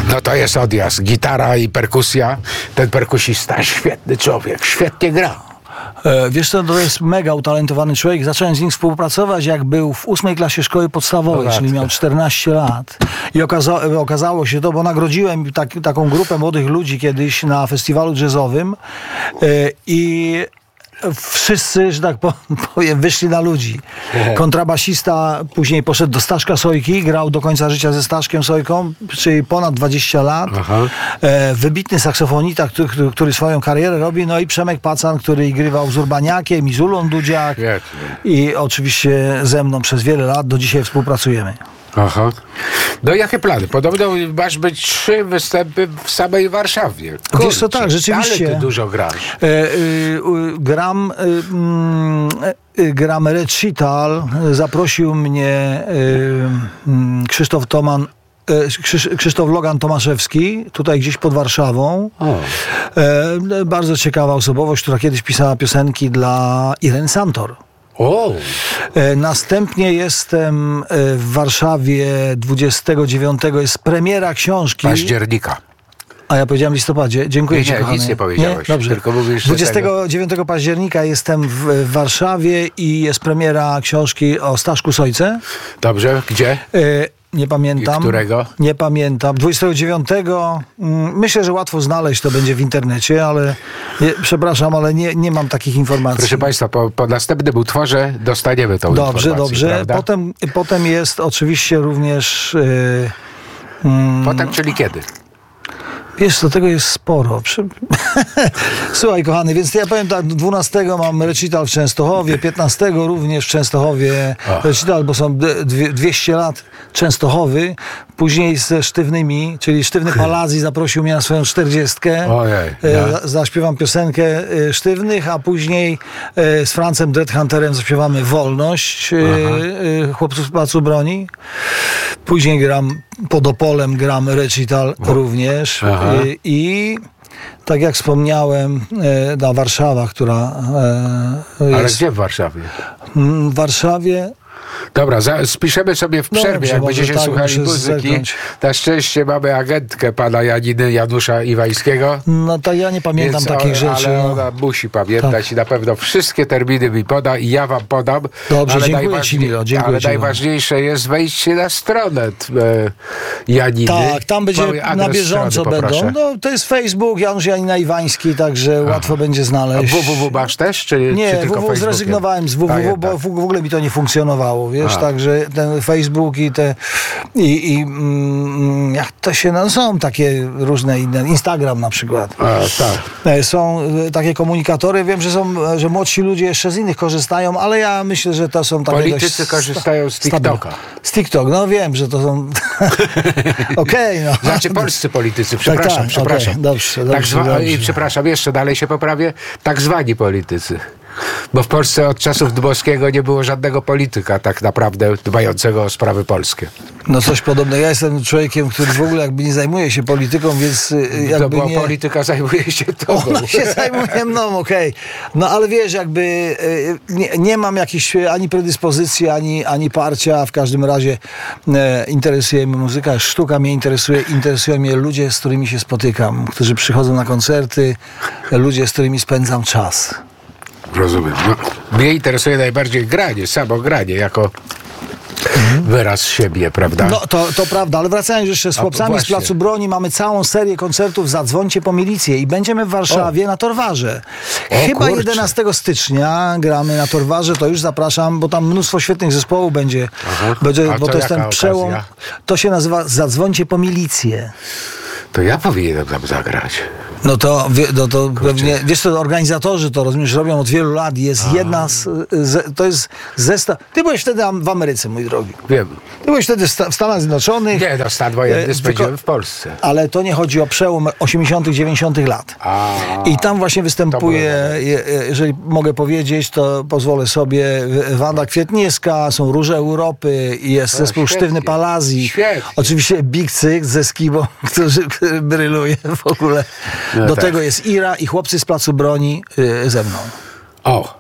No to jest odjazd. Gitara i perkusja. Ten perkusista, świetny człowiek, świetnie gra. Wiesz co, to jest mega utalentowany człowiek. Zacząłem z nim współpracować, jak był w 8 klasie szkoły podstawowej, czyli miał 14 lat. I okazało się to, bo nagrodziłem taką grupę młodych ludzi kiedyś na festiwalu jazzowym i wszyscy, że tak powiem, wyszli na ludzi. Kontrabasista później poszedł do Staszka Sojki, grał do końca życia ze Staszkiem Sojką, czyli ponad 20 lat. Wybitny saksofonista, który swoją karierę robi, no i Przemek Pacan, który grywał z Urbaniakiem i z Ulą Dudziak. I oczywiście ze mną przez wiele lat do dzisiaj współpracujemy. Aha. No jakie plany? Podobno masz być 3 występy w samej Warszawie. Kurczę, wiesz co, tak, rzeczywiście. Ale ty dużo grasz. Gram recital. Zaprosił mnie Krzysztof Logan Tomaszewski, tutaj gdzieś pod Warszawą. Bardzo ciekawa osobowość, która kiedyś pisała piosenki dla Ireny Santor. Następnie jestem w Warszawie 29. Jest premiera książki. Października. A ja powiedziałem w listopadzie. Dziękuję ci, kochany. Nic nie powiedziałeś. Nie? Dobrze. Tylko mówisz, 29 października jestem w Warszawie i jest premiera książki o Staszku Sojce. Dobrze. Gdzie? Nie pamiętam. I którego? Nie pamiętam. 29. Myślę, że łatwo znaleźć, to będzie w internecie, ale przepraszam, ale nie mam takich informacji. Proszę Państwa, po następnym utworze dostaniemy tą informację. Dobrze. Potem jest oczywiście również... Potem, czyli kiedy? Wiesz, do tego jest sporo. Słuchaj, kochany, więc ja powiem tak, 12 mam recital w Częstochowie, 15 również w Częstochowie recital, bo są 200 lat Częstochowy. Później ze Sztywnymi, czyli Sztywny Palazzi zaprosił mnie na swoją 40. Zaśpiewam piosenkę Sztywnych, a później z Francem Dreadhunterem zaśpiewamy Wolność, Chłopców z Placu Broni. Później gram pod Opolem, gram recital również. I tak jak wspomniałem, na Warszawa, która jest... Ale gdzie w Warszawie? W Warszawie... Dobra, spiszemy sobie w przerwie, Dobrze, jak będziecie słuchali muzyki. Na szczęście mamy agentkę pana Janusza Iwańskiego. No to ja nie pamiętam takich rzeczy. Ale ona musi pamiętać i na pewno wszystkie terminy mi poda i ja wam podam. Dobrze, ale dziękuję ci, Milo. Ale najważniejsze jest wejście na stronę Janiny. Tak, tam będzie na bieżąco będą. No, to jest Facebook, Janusz Janina Iwański, także łatwo będzie znaleźć. A www masz też? Czy tylko www zrezygnowałem z www, bo w ogóle mi to nie funkcjonowało, wiesz, także ten Facebook jak to się, no są takie różne inne, Instagram na przykład. Tak. Są takie komunikatory, wiem, że młodsi ludzie jeszcze z innych korzystają, ale ja myślę, że to są takie politycy korzystają z TikToka. Z TikTok, no wiem, że to są... Okej, no. Znaczy polscy politycy, przepraszam. Okay. Dobrze. I przepraszam, jeszcze dalej się poprawię, tak zwani politycy. Bo w Polsce od czasów Dmowskiego nie było żadnego polityka tak naprawdę dbającego o sprawy polskie. No coś podobnego. Ja jestem człowiekiem, który w ogóle jakby nie zajmuje się polityką, więc jakby bo nie... polityka zajmuje się tobą. Ona się zajmuje mną, okej. No ale wiesz, jakby nie mam jakiejś ani predyspozycji, ani parcia. W każdym razie interesuje mnie muzyka, sztuka mnie interesują mnie ludzie, z którymi się spotykam, którzy przychodzą na koncerty, ludzie, z którymi spędzam czas. Rozumiem. No, mnie interesuje najbardziej granie, samo granie, jako wyraz siebie, prawda? No to prawda, ale wracając jeszcze z chłopcami z Placu Broni, mamy całą serię koncertów Zadzwońcie po milicję i będziemy w Warszawie na Torwarze. Chyba 11 stycznia gramy na Torwarze, to już zapraszam, bo tam mnóstwo świetnych zespołów będzie, bo to jest ten przełom. Okazja? To się nazywa Zadzwońcie po milicję. To ja powinienem tam zagrać. No to pewnie, wiesz co, organizatorzy to, rozumiesz, robią od wielu lat. Jest jedna to jest zestaw. Ty byłeś wtedy w Ameryce, mój drogi. Wiem. Ty byłeś wtedy w Stanach Zjednoczonych. Nie, no stan wojenny spędziłem w Polsce. Ale to nie chodzi o przełom 80., 90. lat. I tam właśnie występuje, jeżeli mogę powiedzieć, to pozwolę sobie, Wanda Kwietniewska, są Róże Europy, jest zespół Sztywny Palazzi. Oczywiście Big Cyk ze Skibą, który bryluje w ogóle. Do tego jest Ira i chłopcy z Placu Broni ze mną.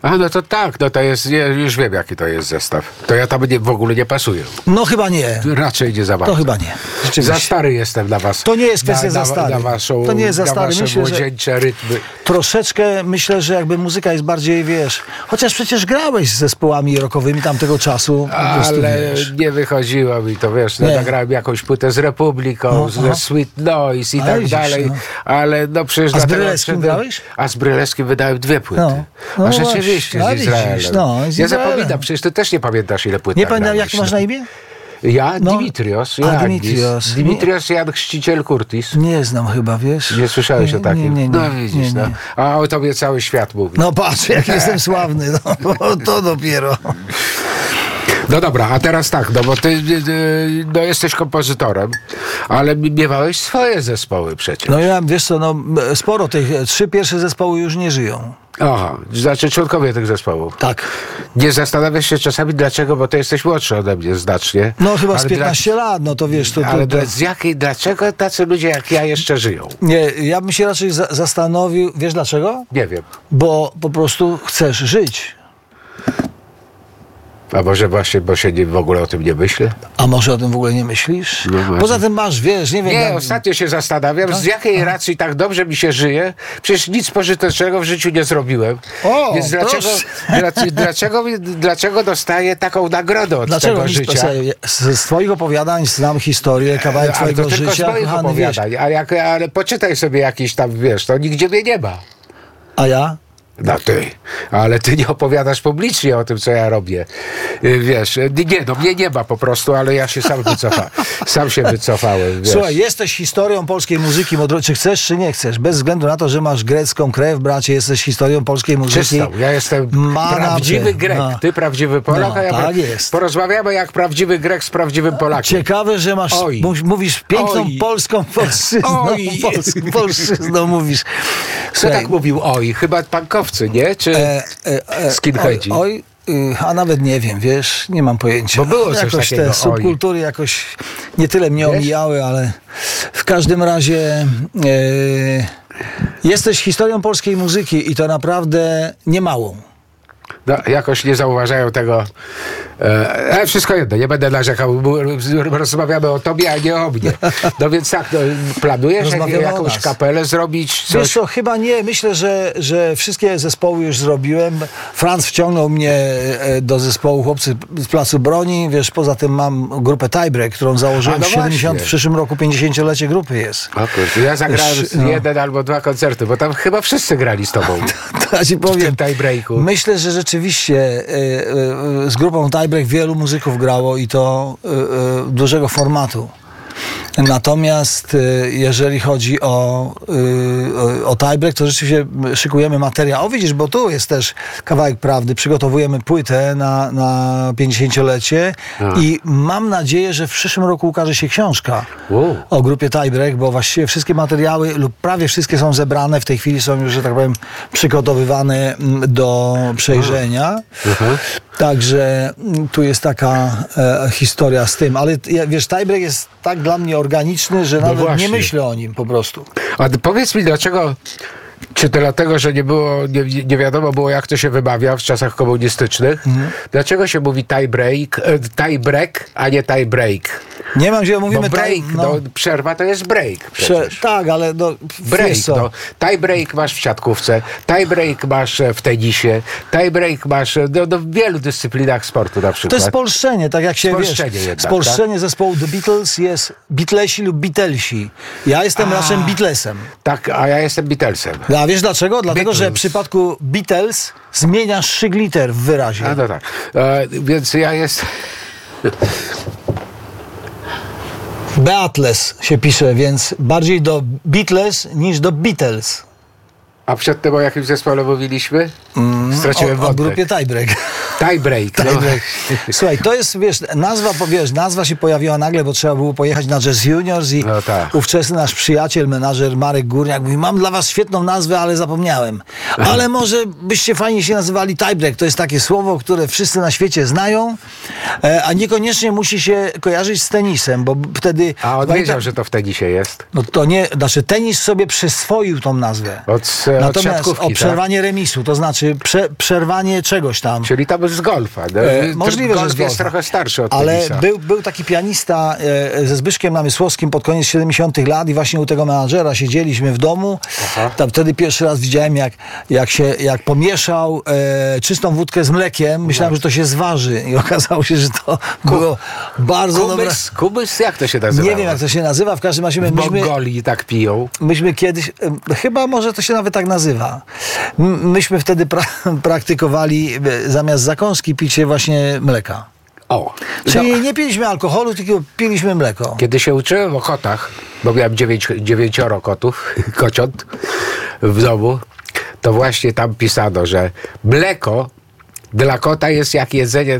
A no to tak, no to jest, już wiem jaki to jest zestaw. To ja tam w ogóle nie pasuję. No chyba nie. Raczej nie za bardzo. To chyba nie. Za stary jestem dla was. To nie jest kwestia za stary. To nie jest za stary. Myślę, młodzieńcze rytmy. Troszeczkę myślę, że jakby muzyka jest bardziej, wiesz, chociaż przecież grałeś z zespołami rockowymi tamtego czasu. Ale nie wychodziło mi to, wiesz, nagrałem jakąś płytę z Republiką, ze Sweet Noise i tak dalej, ale no przecież... A z Bryleskim grałeś? A z Bryleskim wydałem 2 płyty. No a rzeczywiście z Izraelem. Ja zapominam, przecież ty też nie pamiętasz ile płyt. Nie pamiętam, jak masz na imię? Ja? Dimitrios. Dimitrios Jan Chrzciciel Curtis. Nie znam chyba, wiesz? Nie słyszałeś o takim? Nie, no widzisz, no. A o tobie cały świat mówi. No patrz, jak jestem sławny, no to dopiero. No dobra, a teraz tak, no bo ty no jesteś kompozytorem, ale miewałeś swoje zespoły przecież. No ja, wiesz co, no sporo tych, 3 pierwsze zespoły już nie żyją. Aha, znaczy członkowie tych zespołów. Tak. Nie zastanawiasz się czasami dlaczego, bo ty jesteś młodszy ode mnie znacznie. No chyba z 15 lat, no to wiesz. Dlaczego tacy ludzie jak ja jeszcze żyją? Nie, ja bym się raczej zastanowił, wiesz dlaczego? Nie wiem. Bo po prostu chcesz żyć. A może właśnie, bo się w ogóle o tym nie myślę? A może o tym w ogóle nie myślisz? No poza tym masz, wiesz, nie wiem... Nie, ostatnio się zastanawiam, z jakiej racji tak dobrze mi się żyje. Przecież nic pożytecznego w życiu nie zrobiłem. O, więc dlaczego dostaję taką nagrodę od tego życia? Z twoich opowiadań znam historię, kawałek twojego życia. Tylko z moich opowiadań. Ale poczytaj sobie jakiś tam, wiesz, to nigdzie mnie nie ma. A ja? No ty, ale ty nie opowiadasz publicznie o tym, co ja robię. Wiesz, nie, no mnie nie ma po prostu, ale ja się sam się wycofałem. Wiesz. Słuchaj, jesteś historią polskiej muzyki, czy chcesz, czy nie chcesz. Bez względu na to, że masz grecką krew, bracie, jesteś historią polskiej muzyki. Czystą. Ja jestem prawdziwy Grek, ty prawdziwy Polak, a ja tak jest. Porozmawiamy jak prawdziwy Grek z prawdziwym Polakiem. Ciekawe, że masz, mówisz piękną polską polszczyzną mówisz. Kto tak mówił oj? Chyba pankowcy, nie? Czy skinheadzi? Oj, a nawet nie wiem, wiesz, nie mam pojęcia. Bo było coś jakoś takiego, te subkultury jakoś nie tyle mnie omijały, ale w każdym razie jesteś historią polskiej muzyki i to naprawdę niemałą. No, jakoś nie zauważają tego. Wszystko jedno, nie będę narzekał. Rozmawiamy o tobie, a nie o mnie. No więc tak, planujesz jakąś kapelę zrobić? Coś? Wiesz co, chyba nie. Myślę, że wszystkie zespoły już zrobiłem. Franz wciągnął mnie do zespołu Chłopcy z Placu Broni. Wiesz, poza tym mam grupę Tiebreak, którą założyłem w przyszłym roku 50-lecie grupy jest. Ja zagrałem 1 albo 2 koncerty, bo tam chyba wszyscy grali z tobą. To ja ci powiem. W tym Tiebreaku. Myślę, że rzeczywiście z grupą Tiebreak wielu muzyków grało i to dużego formatu. Natomiast jeżeli chodzi o Tiebreak, to rzeczywiście szykujemy materiał. O widzisz, bo tu jest też kawałek prawdy. Przygotowujemy płytę na 50-lecie i mam nadzieję, że w przyszłym roku ukaże się książka o grupie Tiebreak, bo właściwie wszystkie materiały lub prawie wszystkie są zebrane. W tej chwili są już, że tak powiem, przygotowywane do przejrzenia. Także tu jest taka historia z tym. Ale wiesz, Tiebreak jest tak dla mnie organiczny, że nawet nie myślę o nim po prostu. A powiedz mi, dlaczego... Czy to dlatego, że nie wiadomo było, jak to się wymawia w czasach komunistycznych? Dlaczego się mówi tiebreak, a nie tiebreak? Nie mam gdzie mówimy break, przerwa to jest break. Tak, ale break, tiebreak masz w siatkówce, tiebreak masz w tenisie, tiebreak masz w wielu dyscyplinach sportu na przykład. To jest spolszczenie, tak jak się spolszczenie zespołu The Beatles jest Beatlesi lub Beatlesi. Ja jestem raczej Beatlesem. Tak, a ja jestem Beatlesem. A wiesz dlaczego? Dlatego, że w przypadku Beatles zmieniasz szygliter w wyrazie. No tak. Więc ja jestem... Beatles się pisze, więc bardziej do Beatles niż do Beatles. A przedtem o jakim zespole mówiliśmy? Straciłem wątek. O grupie Tiebreak. Tiebreak. No. Słuchaj, to jest, nazwa się pojawiła nagle, bo trzeba było pojechać na Jazz Juniors i ówczesny nasz przyjaciel, menadżer Marek Górniak mówi, mam dla was świetną nazwę, ale zapomniałem. Ale może byście fajnie się nazywali Tiebreak. To jest takie słowo, które wszyscy na świecie znają, a niekoniecznie musi się kojarzyć z tenisem, bo wtedy... A on wiedział, że to w tenisie jest? No to nie, znaczy tenis sobie przyswoił tą nazwę. Natomiast o przerwanie remisu, to znaczy przerwanie czegoś tam. Czyli tam z golfa. No? Możliwe, golf że z golfa. Jest trochę starszy od ale tenisa. był taki pianista ze Zbyszkiem Namysłowskim pod koniec 70 lat i właśnie u tego menadżera siedzieliśmy w domu. Tam wtedy pierwszy raz widziałem, jak pomieszał czystą wódkę z mlekiem. Myślałem, że to się zważy i okazało się, że to było bardzo dobre. Kubys? Jak to się nazywa? Nie wiem, jak to się nazywa. W każdym razie w Mongolii tak piją. Myśmy kiedyś, chyba może to się nawet tak nazywa. Myśmy wtedy praktykowali zamiast zakąski picie właśnie mleka. O. Czyli nie piliśmy alkoholu, tylko piliśmy mleko. Kiedy się uczyłem o kotach, bo miałem 9 kotów, kociąt w domu, to właśnie tam pisano, że mleko dla kota jest jak jedzenie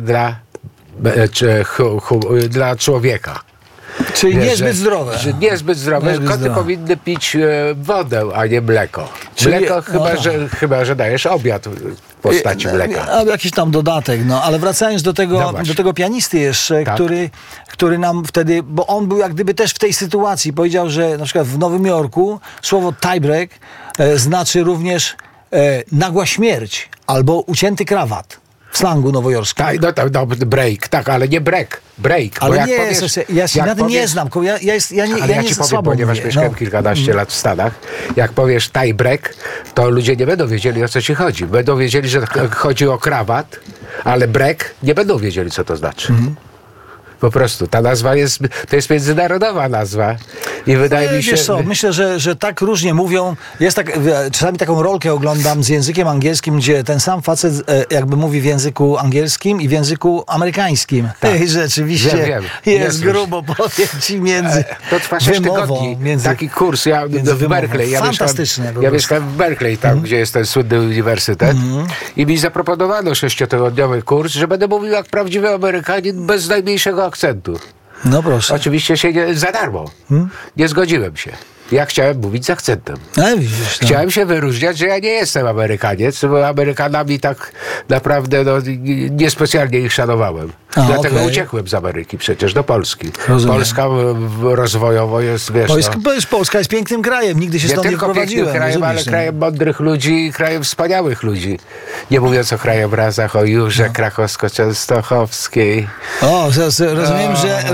dla człowieka. Czyli niezbyt zdrowe. Niezbyt zdrowe. Koty powinny pić wodę, a nie mleko. Mleko chyba, że dajesz obiad w postaci mleka. A jakiś tam dodatek, ale wracając do tego pianisty jeszcze, tak? który nam wtedy, bo on był jak gdyby też w tej sytuacji, powiedział, że na przykład w Nowym Jorku słowo tiebreak znaczy również nagła śmierć albo ucięty krawat. W slangu nowojorskim. Break, tak, ale nie break. Ale jak nie, ja się na tym nie znam. Ja ci powiem, ponieważ mieszkałem kilkanaście lat w Stanach, jak powiesz tie break, to ludzie nie będą wiedzieli, o co ci chodzi. Będą wiedzieli, że chodzi o krawat, ale break nie będą wiedzieli, co to znaczy. Po prostu. Ta nazwa to jest międzynarodowa nazwa. I wydaje mi się... Myślę, że tak różnie mówią. Czasami taką rolkę oglądam z językiem angielskim, gdzie ten sam facet jakby mówi w języku angielskim i w języku amerykańskim. Tak. I rzeczywiście jest grubo, powiem ci, między to trwa 6 tygodni. Taki kurs. W Berkeley. Ja mieszkałem w Berkeley, tam gdzie jest ten słynny uniwersytet. I mi zaproponowano 6-tygodniowy kurs, że będę mówił jak prawdziwy Amerykanin bez najmniejszego akcentu. No proszę. Oczywiście za darmo. Nie zgodziłem się. Ja chciałem mówić z akcentem. Chciałem się wyróżniać, że ja nie jestem Amerykaniec, bo Amerykanami tak naprawdę niespecjalnie ich szanowałem. Dlatego uciekłem z Ameryki przecież do Polski. Rozumiem. Polska rozwojowo jest, Polska jest pięknym krajem, nigdy się stąd nie wprowadziłem. Nie tylko pięknym krajem, ale krajem mądrych ludzi i krajem wspaniałych ludzi. Nie mówiąc o krajobrazach, o Jurze Krakowsko-Częstochowskiej. Rozumiem, że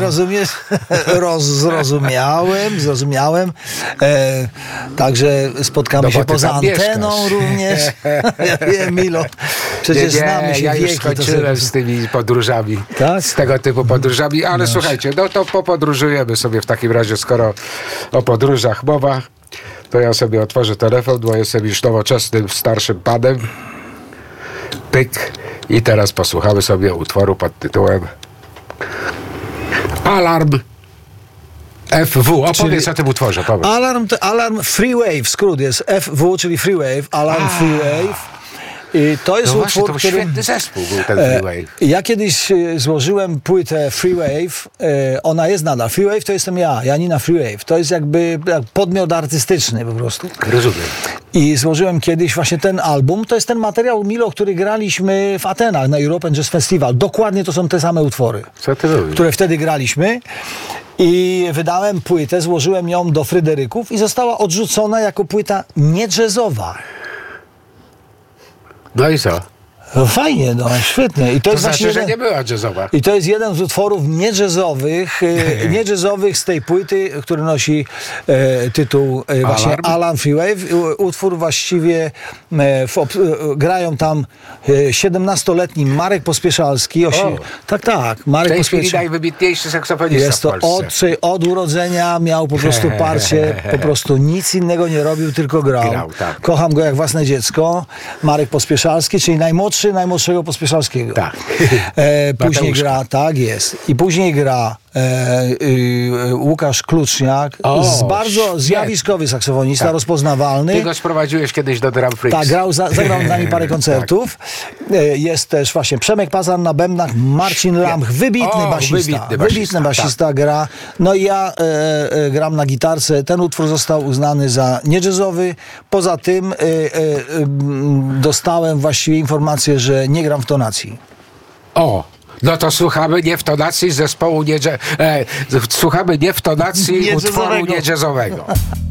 zrozumiałem. Także spotkamy się poza anteną również. Ja wiem, Milo, przecież znamy się ja wieki. Ja już skończyłem z tymi podróżami, tak? z tego typu podróżami, ale słuchajcie, to popodróżujemy sobie w takim razie, skoro o podróżach mowa, to ja sobie otworzę telefon, bo jestem już nowoczesnym, starszym panem. Pyk. I teraz posłuchamy sobie utworu pod tytułem Alarm FW. Opowiedz o tym utworze. Alarm Free Wave, skrót jest FW, czyli Free Wave, Alarm Free Wave. I to jest utwór, to świetny zespół był ten Free Wave. Ja kiedyś złożyłem płytę Free Wave, ona jest nadal. Free Wave to jestem Janina Free Wave. To jest jakby podmiot artystyczny po prostu. Rozumiem. I złożyłem kiedyś właśnie ten album. To jest ten materiał, Milo, który graliśmy w Atenach na European Jazz Festival. Dokładnie to są te same utwory, które wtedy graliśmy. I wydałem płytę, złożyłem ją do Fryderyków i została odrzucona jako płyta nie jazzowa. No i co? Fajnie, świetnie. I to jest znaczy, że nie była jazzowa. I to jest jeden z utworów nie jazzowych z tej płyty, który nosi tytuł właśnie Alarm Free Wave. Utwór właściwie grają tam 17-letni Marek Pospieszalski. Tak, Marek w tej chwili najwybitniejszy saksofonista jest to w Polsce. od urodzenia miał po prostu parcie, po prostu nic innego nie robił, tylko grał. Tak. Kocham go jak własne dziecko. Marek Pospieszalski, czyli najmłodszego Pospieszalskiego. Tak. Później gra, tak jest. I później gra Łukasz Kluczniak, bardzo zjawiskowy saksofonista, rozpoznawalny. Ty go sprowadziłeś kiedyś do Drum Freaks. Tak, zagrał z nami parę koncertów. Jest też właśnie Przemek Pazan na bębnach, Marcin Lamch, wybitny basista gra. No i ja gram na gitarce. Ten utwór został uznany za niejazzowy. Poza tym dostałem właściwie informację, że nie gram w tonacji. No to słuchamy nie w tonacji zespołu słuchamy nie w tonacji utworu niejazzowego.